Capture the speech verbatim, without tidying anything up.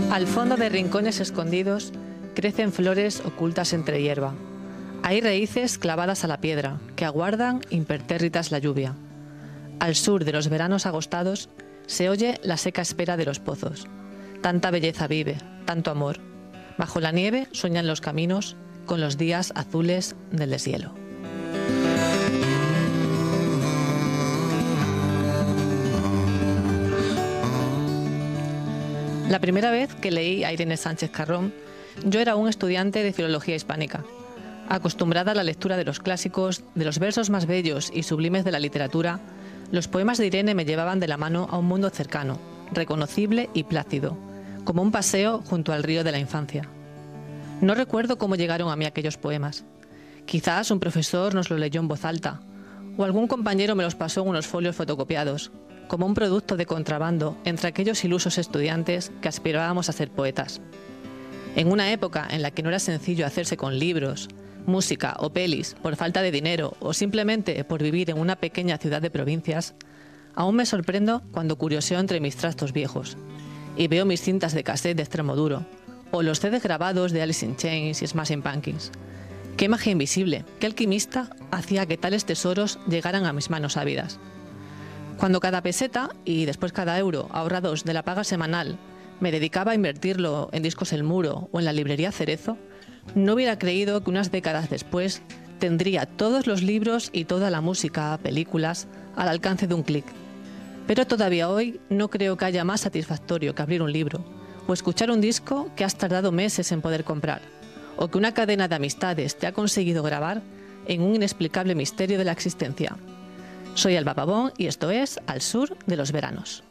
Al fondo de rincones escondidos crecen flores ocultas entre hierba. Hay raíces clavadas a la piedra que aguardan impertérritas la lluvia. Al sur de los veranos agostados se oye la seca espera de los pozos. Tanta belleza vive, tanto amor. Bajo la nieve sueñan los caminos con los días azules del deshielo. La primera vez que leí a Irene Sánchez Carrón, yo era un estudiante de filología hispánica, acostumbrada a la lectura de los clásicos, de los versos más bellos y sublimes de la literatura. Los poemas de Irene me llevaban de la mano a un mundo cercano, reconocible y plácido, como un paseo junto al río de la infancia. No recuerdo cómo llegaron a mí aquellos poemas. Quizás un profesor nos los leyó en voz alta, o algún compañero me los pasó en unos folios fotocopiados, como un producto de contrabando entre aquellos ilusos estudiantes que aspirábamos a ser poetas. En una época en la que no era sencillo hacerse con libros, música o pelis por falta de dinero o simplemente por vivir en una pequeña ciudad de provincias, aún me sorprendo cuando curioseo entre mis trastos viejos y veo mis cintas de cassette de extremo duro o los C Ds grabados de Alice in Chains y Smashing Pumpkins. Qué magia invisible, qué alquimista hacía que tales tesoros llegaran a mis manos ávidas. Cuando cada peseta y después cada euro ahorrados de la paga semanal me dedicaba a invertirlo en Discos El Muro o en la librería Cerezo, no hubiera creído que unas décadas después tendría todos los libros y toda la música, películas, al alcance de un clic. Pero todavía hoy no creo que haya más satisfactorio que abrir un libro o escuchar un disco que has tardado meses en poder comprar, o que una cadena de amistades te ha conseguido grabar en un inexplicable misterio de la existencia. Soy Alba Pavón y esto es Al Sur de los Veranos.